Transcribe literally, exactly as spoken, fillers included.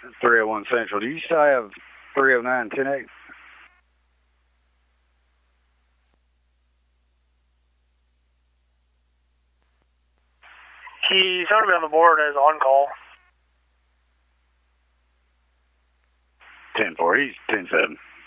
three oh one Central. Do you still have three oh nine ten eight? He's going to be on the board as on call. ten four. He's ten seven.